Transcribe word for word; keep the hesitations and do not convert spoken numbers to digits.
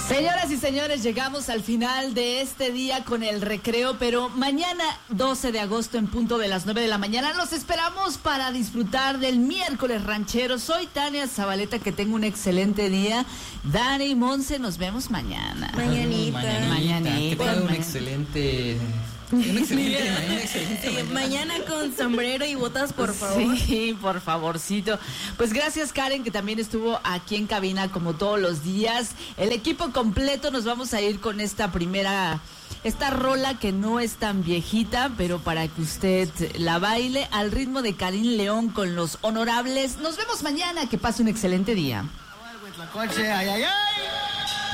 Señoras y señores, llegamos al final de este día con el recreo, pero mañana doce de agosto en punto de las nueve de la mañana los esperamos para disfrutar del miércoles ranchero. Soy Tania Zabaleta, que tengo un excelente día. Dani y Monse, nos vemos mañana. Mañanita. Mañanita. Mañanita. Que tengan un Mañana. excelente... Un excelente, un excelente Eh, mañana con sombrero y botas, por favor. Sí, por favorcito. Pues gracias, Karen, que también estuvo aquí en cabina como todos los días. El equipo completo, nos vamos a ir con esta primera, esta rola que no es tan viejita, pero para que usted la baile al ritmo de Karim León con Los Honorables. Nos vemos mañana, que pase un excelente día. Coche, ay, ay, ay.